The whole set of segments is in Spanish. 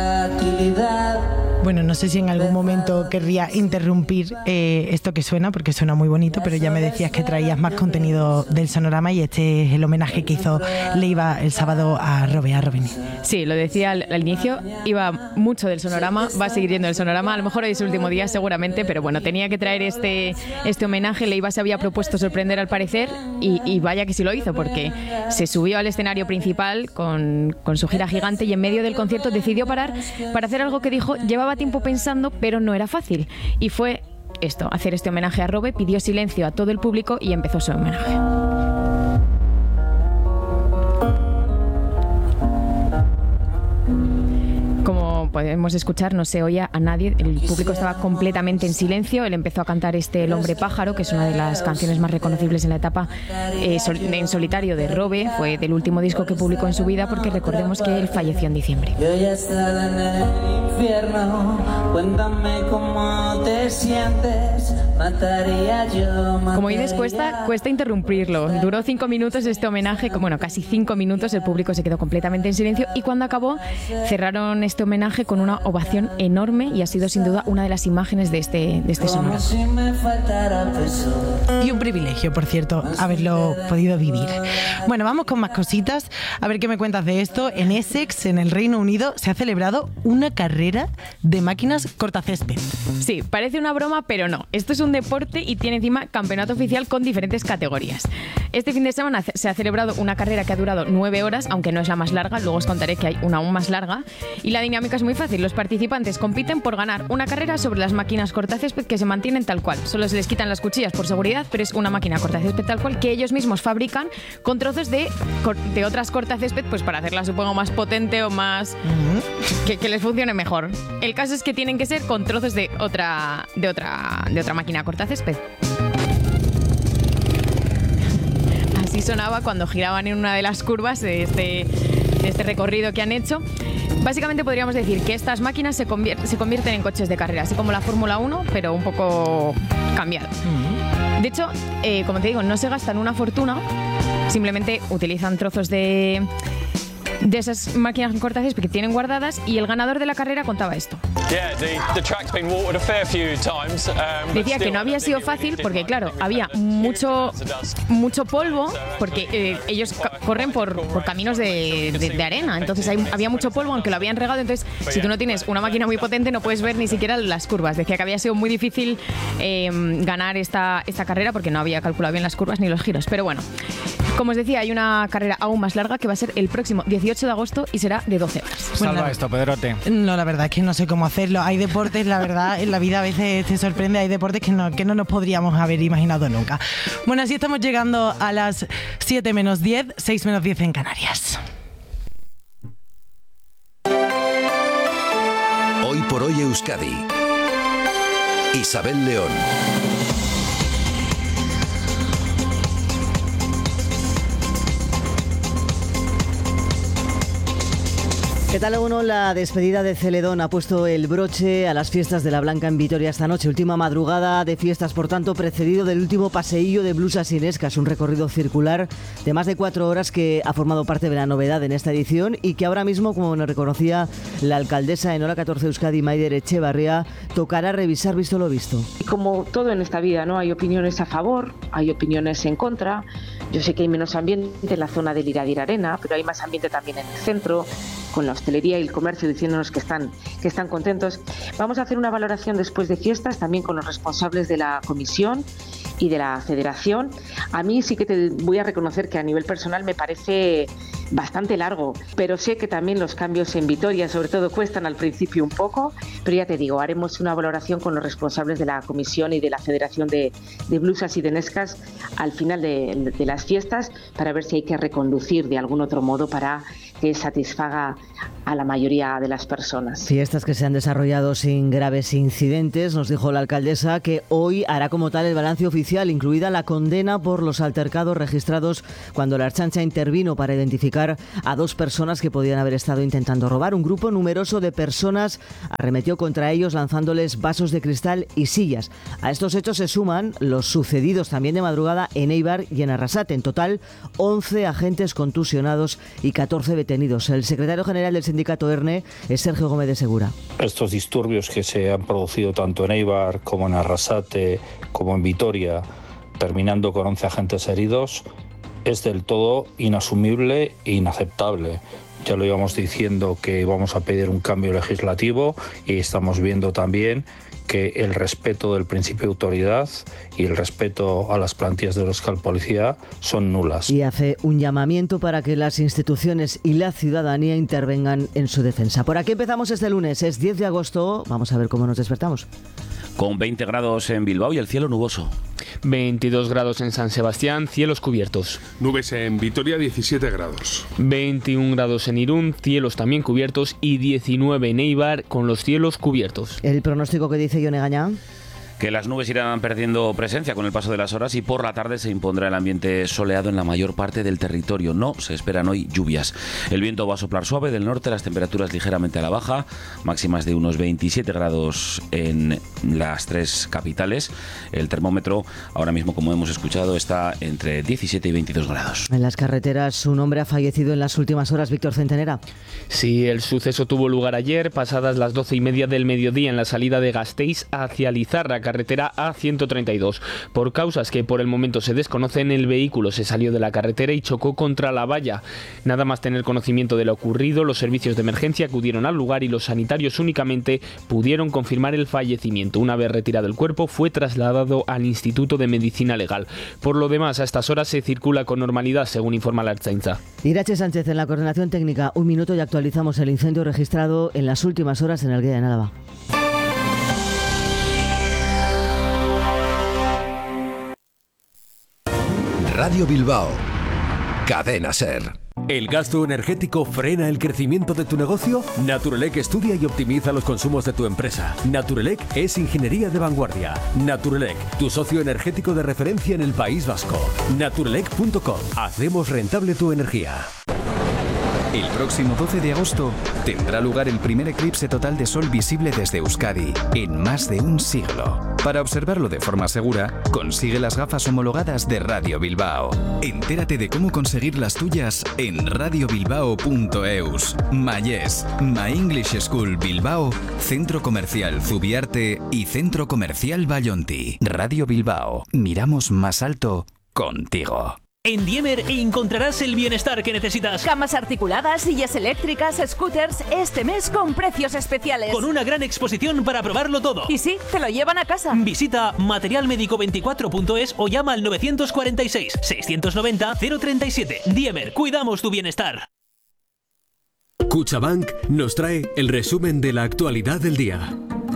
Bueno, no sé si en algún momento querría interrumpir esto que suena, porque suena muy bonito, pero ya me decías que traías más contenido del Sonorama y este es el homenaje que hizo Leiva el sábado a Robeni. Sí, lo decía al inicio, iba mucho del Sonorama, va a seguir yendo del Sonorama, a lo mejor hoy es su último día seguramente, pero bueno, tenía que traer este homenaje. Leiva se había propuesto sorprender al parecer y vaya que sí lo hizo, porque se subió al escenario principal con su gira gigante y en medio del concierto decidió parar para hacer algo que dijo llevaba tiempo pensando, pero no era fácil. Y fue esto, hacer este homenaje a Robe, pidió silencio a todo el público y empezó su homenaje. Como podemos escuchar, no se oía a nadie, el público estaba completamente en silencio. Él empezó a cantar El hombre pájaro, que es una de las canciones más reconocibles en la etapa en solitario de Robe, fue del último disco que publicó en su vida, porque recordemos que él falleció en diciembre. Yo ya he estado en el infierno, cuéntame cómo te sientes, mataría yo. Como dices, cuesta interrumpirlo. Duró 5 minutos este homenaje, bueno, casi 5 minutos, el público se quedó completamente en silencio y cuando acabó cerraron este homenaje con una ovación enorme y ha sido sin duda una de las imágenes de este Sonorama. Y un privilegio, por cierto, haberlo podido vivir. Bueno, vamos con más cositas. A ver qué me cuentas de esto. En Essex, en el Reino Unido, se ha celebrado una carrera de máquinas cortacésped. Sí, parece una broma, pero no. Esto es un deporte y tiene encima campeonato oficial con diferentes categorías. Este fin de semana se ha celebrado una carrera que ha durado 9 horas, aunque no es la más larga, luego os contaré que hay una aún más larga. Y la dinámica es muy fácil. Los participantes compiten por ganar una carrera sobre las máquinas cortacésped que se mantienen tal cual. Solo se les quitan las cuchillas por seguridad, pero es una máquina cortacésped tal cual que ellos mismos fabrican con trozos de otras cortacésped, pues para hacerla supongo más potente o más que les funcione mejor. El caso es que tienen que ser con trozos de otra máquina cortacésped. Así sonaba cuando giraban en una de las curvas de este recorrido que han hecho. Básicamente podríamos decir que estas máquinas se convierten en coches de carrera, así como la Fórmula 1, pero un poco cambiado. De hecho, como te digo, no se gastan una fortuna, simplemente utilizan trozos de esas máquinas cortacésped que tienen guardadas y el ganador de la carrera contaba esto. Decía que no había sido fácil porque, claro, había mucho polvo, porque ellos corren por caminos de arena, entonces había mucho polvo, aunque lo habían regado, entonces si tú no tienes una máquina muy potente no puedes ver ni siquiera las curvas. Decía que había sido muy difícil ganar esta carrera porque no había calculado bien las curvas ni los giros, pero bueno. Como os decía, hay una carrera aún más larga que va a ser el próximo 18 de agosto y será de 12 horas. Salva esto, Pedrote. No, la verdad es que no sé cómo hacerlo. Hay deportes, la verdad, en la vida a veces te sorprende, hay deportes que no nos podríamos haber imaginado nunca. Bueno, así estamos llegando a las 7 menos 10, 6 menos 10 en Canarias. Hoy por hoy Euskadi. Isabel León. ¿Qué tal? Bueno, la despedida de Celedón ha puesto el broche a las fiestas de la Blanca en Vitoria esta noche. Última madrugada de fiestas, por tanto, precedido del último paseillo de Blusas y Nescas, un recorrido circular de más de 4 horas que ha formado parte de la novedad en esta edición y que ahora mismo, como nos reconocía la alcaldesa en Hora 14 Euskadi, Maider Echevarría, tocará revisar visto lo visto. Y como todo en esta vida, ¿no? Hay opiniones a favor, hay opiniones en contra. Yo sé que hay menos ambiente en la zona del Iradir Arena, pero hay más ambiente también en el centro, con la hostelería y el comercio diciéndonos que están contentos. Vamos a hacer una valoración después de fiestas, también con los responsables de la comisión y de la federación. A mí sí que te voy a reconocer que a nivel personal me parece bastante largo, pero sé que también los cambios en Vitoria, sobre todo, cuestan al principio un poco, pero ya te digo, haremos una valoración con los responsables de la comisión y de la federación de Blusas y de Nescas al final de las fiestas para ver si hay que reconducir de algún otro modo para que satisfaga a la mayoría de las personas. Fiestas que se han desarrollado sin graves incidentes. Nos dijo la alcaldesa que hoy hará como tal el balance oficial, incluida la condena por los altercados registrados cuando la Ertzaintza intervino para identificar a 2 personas que podían haber estado intentando robar. Un grupo numeroso de personas arremetió contra ellos lanzándoles vasos de cristal y sillas. A estos hechos se suman los sucedidos también de madrugada en Eibar y en Arrasate. En total, 11 agentes contusionados y 14 veteranos detenidos. El secretario general del sindicato ERNE es Sergio Gómez de Segura. Estos disturbios que se han producido tanto en Eibar como en Arrasate como en Vitoria, terminando con 11 agentes heridos, es del todo inasumible e inaceptable. Ya lo íbamos diciendo que vamos a pedir un cambio legislativo y estamos viendo también que el respeto del principio de autoridad y el respeto a las plantillas de Euskal Policía son nulas. Y hace un llamamiento para que las instituciones y la ciudadanía intervengan en su defensa. Por aquí empezamos este lunes, es 10 de agosto, vamos a ver cómo nos despertamos. Con 20 grados en Bilbao y el cielo nuboso. 22 grados en San Sebastián, cielos cubiertos. Nubes en Vitoria, 17 grados. 21 grados en Irún, cielos también cubiertos, y 19 en Eibar, con los cielos cubiertos. ¿El pronóstico que dice Yone Gañán? Que las nubes irán perdiendo presencia con el paso de las horas y por la tarde se impondrá el ambiente soleado en la mayor parte del territorio. No se esperan hoy lluvias. El viento va a soplar suave del norte, las temperaturas ligeramente a la baja, máximas de unos 27 grados en las tres capitales. El termómetro ahora mismo, como hemos escuchado, está entre 17 y 22 grados. En las carreteras, un hombre ha fallecido en las últimas horas, Víctor Centenera. Sí, el suceso tuvo lugar ayer, pasadas las 12:30 del mediodía, en la salida de Gasteiz hacia Lizarra, carretera A132. Por causas que por el momento se desconocen, el vehículo se salió de la carretera y chocó contra la valla. Nada más tener conocimiento de lo ocurrido, los servicios de emergencia acudieron al lugar y los sanitarios únicamente pudieron confirmar el fallecimiento. Una vez retirado el cuerpo, fue trasladado al Instituto de Medicina Legal. Por lo demás, a estas horas se circula con normalidad, según informa la Ertzaintza. Irache Sánchez en la coordinación técnica. Un minuto y actualizamos el incendio registrado en las últimas horas en Alguea, en Álava. Radio Bilbao, Cadena SER. ¿El gasto energético frena el crecimiento de tu negocio? Naturelec estudia y optimiza los consumos de tu empresa. Naturelec es ingeniería de vanguardia. Naturelec, tu socio energético de referencia en el País Vasco. Naturelec.com. Hacemos rentable tu energía. El próximo 12 de agosto tendrá lugar el primer eclipse total de sol visible desde Euskadi en más de un siglo. Para observarlo de forma segura, consigue las gafas homologadas de Radio Bilbao. Entérate de cómo conseguir las tuyas en radiobilbao.eus. Mayés, My English School Bilbao, Centro Comercial Zubiarte y Centro Comercial Vallonti. Radio Bilbao, miramos más alto contigo. En Diemer encontrarás el bienestar que necesitas. Camas articuladas, sillas eléctricas, scooters, este mes con precios especiales. Con una gran exposición para probarlo todo. Y sí, te lo llevan a casa. Visita materialmedico24.es o llama al 946 690 037. Diemer, cuidamos tu bienestar. Cuchabank nos trae el resumen de la actualidad del día.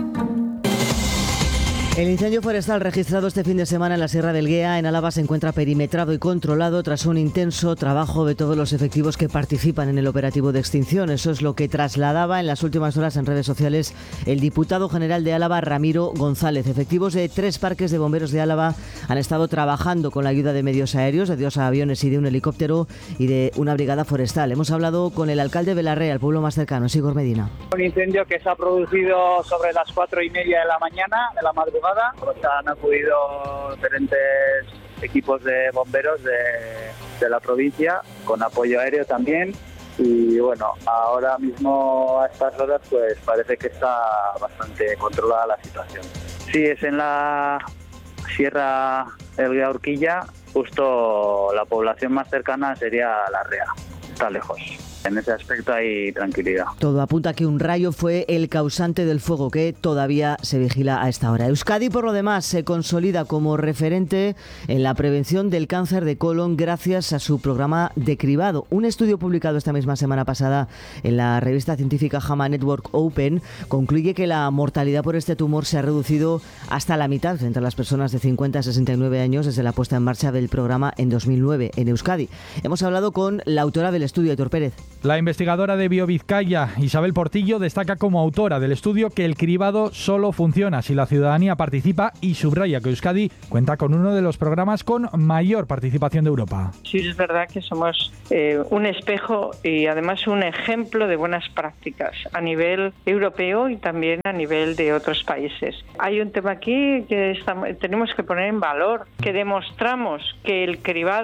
El incendio forestal registrado este fin de semana en la Sierra del Guea, en Álava, se encuentra perimetrado y controlado tras un intenso trabajo de todos los efectivos que participan en el operativo de extinción. Eso es lo que trasladaba en las últimas horas en redes sociales el diputado general de Álava, Ramiro González. Efectivos de 3 parques de bomberos de Álava han estado trabajando con la ayuda de medios aéreos, de 2 aviones y de un helicóptero y de una brigada forestal. Hemos hablado con el alcalde de Belarre, el pueblo más cercano, Sigor Medina. Un incendio que se ha producido sobre las 4:30 de la mañana, de la madrugada. Pues han acudido diferentes equipos de bomberos de la provincia, con apoyo aéreo también. Y bueno, ahora mismo a estas horas pues parece que está bastante controlada la situación. Sí, es en la Sierra del Guea Urquilla, justo la población más cercana sería La Rea, está lejos. En ese aspecto hay tranquilidad. Todo apunta a que un rayo fue el causante del fuego que todavía se vigila a esta hora. Euskadi, por lo demás, se consolida como referente en la prevención del cáncer de colon gracias a su programa de cribado. Un estudio publicado esta misma semana pasada en la revista científica JAMA Network Open concluye que la mortalidad por este tumor se ha reducido hasta la mitad entre las personas de 50 a 69 años desde la puesta en marcha del programa en 2009 en Euskadi. Hemos hablado con la autora del estudio, Aitor Pérez. La investigadora de BioVizcaya, Isabel Portillo, destaca como autora del estudio que el cribado solo funciona si la ciudadanía participa y subraya que Euskadi cuenta con uno de los programas con mayor participación de Europa. Sí, es verdad que somos un espejo y además un ejemplo de buenas prácticas a nivel europeo y también a nivel de otros países. Hay un tema aquí que tenemos que poner en valor, que demostramos que el cribado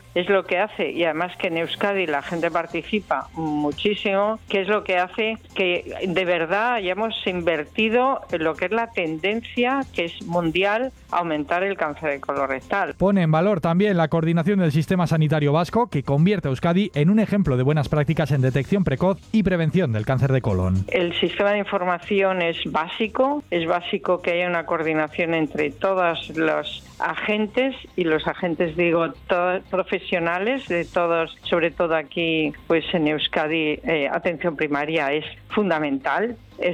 es lo que hace, y además que en Euskadi la gente participa muchísimo, que es lo que hace que de verdad hayamos invertido en lo que es la tendencia, que es mundial, a aumentar el cáncer de colorectal. Pone en valor también la coordinación del sistema sanitario vasco, que convierte a Euskadi en un ejemplo de buenas prácticas en detección precoz y prevención del cáncer de colon. El sistema de información es básico que haya una coordinación entre todos los agentes, y los agentes digo todos profesionales de todos, sobre todo aquí pues en Euskadi, atención primaria es fundamental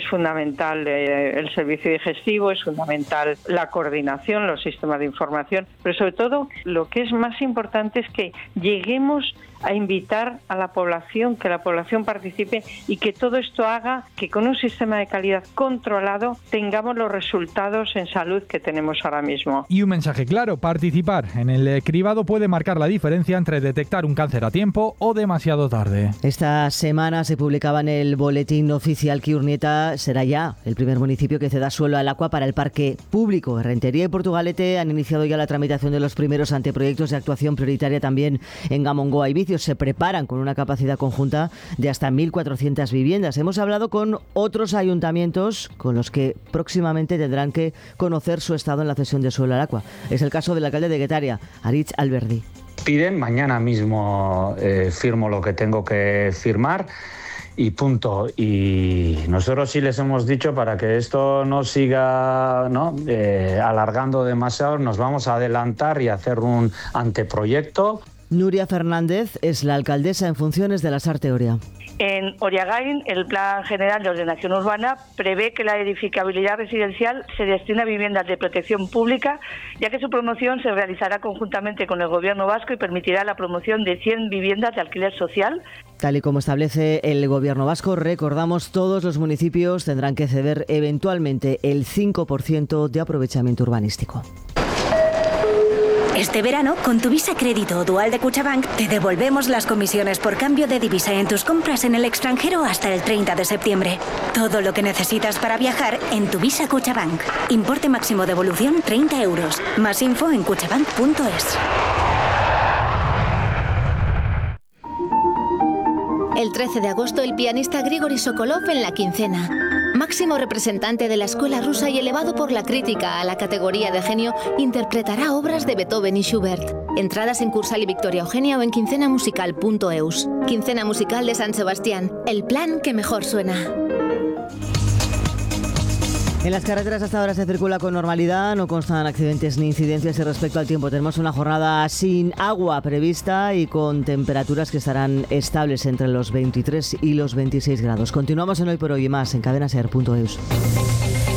el servicio digestivo, es fundamental la coordinación, los sistemas de información, pero sobre todo lo que es más importante es que lleguemos a invitar a la población, que la población participe y que todo esto haga que con un sistema de calidad controlado tengamos los resultados en salud que tenemos ahora mismo. Y un mensaje claro: participar en el cribado puede marcar la diferencia entre detectar un cáncer a tiempo o demasiado tarde. Esta semana se publicaba en el boletín oficial que Urnieta será ya el primer municipio que ceda suelo al agua para el parque público. Rentería y Portugalete han iniciado ya la tramitación de los primeros anteproyectos de actuación prioritaria también en Gamongoa y Vicios. Se preparan con una capacidad conjunta de hasta 1.400 viviendas. Hemos hablado con otros ayuntamientos con los que próximamente tendrán que conocer su estado en la cesión de suelo al agua. Es el caso del alcalde de Guetaria, Aritz Alberdi. Piden, mañana mismo firmo lo que tengo que firmar y punto. Y nosotros sí les hemos dicho, para que esto no siga alargando demasiado, nos vamos a adelantar y hacer un anteproyecto. Nuria Fernández es la alcaldesa en funciones de la Lasarte Oria. En Oriagain, el Plan General de Ordenación Urbana prevé que la edificabilidad residencial se destine a viviendas de protección pública, ya que su promoción se realizará conjuntamente con el Gobierno vasco y permitirá la promoción de 100 viviendas de alquiler social. Tal y como establece el Gobierno vasco, recordamos, todos los municipios tendrán que ceder eventualmente el 5% de aprovechamiento urbanístico. Este verano, con tu Visa Crédito o Dual de Cuchabank, te devolvemos las comisiones por cambio de divisa en tus compras en el extranjero hasta el 30 de septiembre. Todo lo que necesitas para viajar en tu Visa Cuchabank. Importe máximo devolución 30 euros. Más info en cuchabank.es. El 13 de agosto, el pianista Grigori Sokolov en La Quincena. Máximo representante de la escuela rusa y elevado por la crítica a la categoría de genio, interpretará obras de Beethoven y Schubert. Entradas en Cursal y Victoria Eugenia o en quincenamusical.eus. Quincena Musical de San Sebastián, el plan que mejor suena. En las carreteras hasta ahora se circula con normalidad, no constan accidentes ni incidencias. Y respecto al tiempo, tenemos una jornada sin agua prevista y con temperaturas que estarán estables entre los 23 y los 26 grados. Continuamos en Hoy por Hoy y más en cadenaser.eus.